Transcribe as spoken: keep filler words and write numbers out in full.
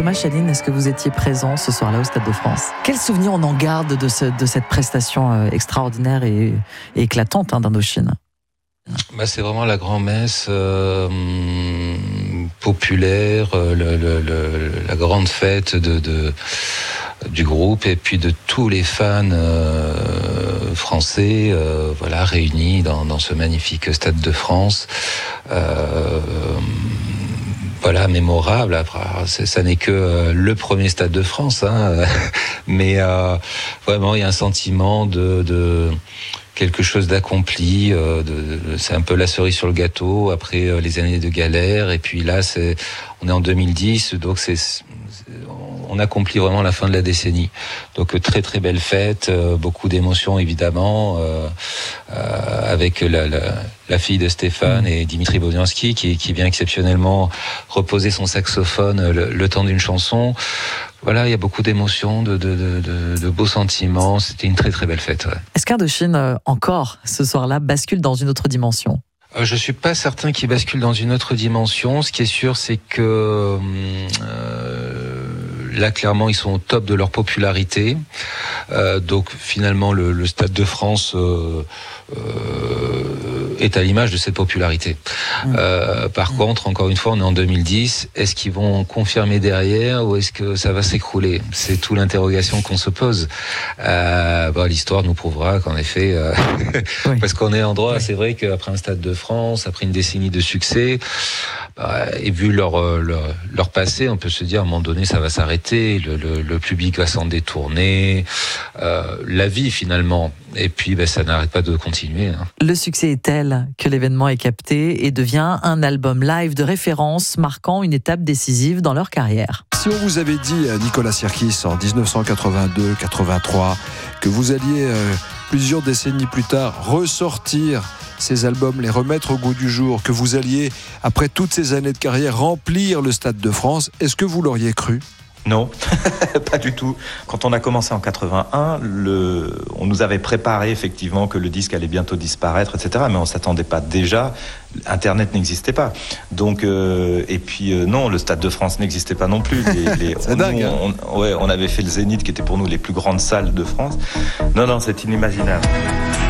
Thomas Chaline, est-ce que vous étiez présent ce soir-là au Stade de France? Quel souvenir on en garde de, ce, de cette prestation extraordinaire et, et éclatante hein, d'Indochine? Bah, c'est vraiment la grand-messe euh, populaire, le, le, le, la grande fête de, de, du groupe et puis de tous les fans euh, français euh, voilà, réunis dans, dans ce magnifique Stade de France. Euh, Voilà, mémorable. Après, ça n'est que euh, le premier Stade de France, hein, mais euh, vraiment il y a un sentiment de, de quelque chose d'accompli. Euh, de, de, c'est un peu la cerise sur le gâteau après euh, les années de galère. Et puis là, c'est, on est en deux mille dix, donc c'est, c'est on accomplit vraiment la fin de la décennie. Donc très très belle fête, euh, beaucoup d'émotions évidemment, euh, euh, avec la, la, la fille de Stéphane et Dimitri Bozianski qui, qui vient exceptionnellement reposer son saxophone le, le temps d'une chanson. Voilà, il y a beaucoup d'émotions, de, de, de, de, de beaux sentiments. C'était une très très belle fête. Ouais. Est-ce qu'Indochine, euh, encore ce soir-là, bascule dans une autre dimension ? Je suis pas certain qu'il bascule dans une autre dimension. Ce qui est sûr, c'est que euh, là, clairement, ils sont au top de leur popularité. Euh, donc, finalement, le, le Stade de France euh, euh, est à l'image de cette popularité. Mmh. Euh, par mmh. contre, encore une fois, on est en deux mille dix. Est-ce qu'ils vont confirmer derrière ou est-ce que ça va s'écrouler ? C'est tout l'interrogation qu'on se pose. Euh, bon, l'histoire nous prouvera qu'en effet, euh, oui. parce qu'on est en droit, oui. c'est vrai qu'après un Stade de France, après une décennie de succès, bah, et vu leur, leur, leur passé, on peut se dire à un moment donné, ça va s'arrêter, le, le, le public va s'en détourner, euh, la vie finalement, et puis bah, ça n'arrête pas de continuer. Hein. Le succès est tel que l'événement est capté et devient un album live de référence marquant une étape décisive dans leur carrière. Si on vous avait dit, Nicolas Sirkis, en dix-neuf cent quatre-vingt-deux quatre-vingt-trois, que vous alliez, euh, plusieurs décennies plus tard, ressortir ces albums, les remettre au goût du jour, que vous alliez, après toutes ces années de carrière, remplir le Stade de France, est-ce que vous l'auriez cru ? Non, pas du tout. Quand on a commencé en quatre-vingt-un, le... on nous avait préparé effectivement que le disque allait bientôt disparaître, et cetera. Mais on ne s'attendait pas déjà. Internet n'existait pas. Donc, euh... et puis euh, non, le Stade de France n'existait pas non plus. Les, les... c'est on, dingue. On, on, ouais, on avait fait le Zénith, qui était pour nous les plus grandes salles de France. Non, non, c'est inimaginable.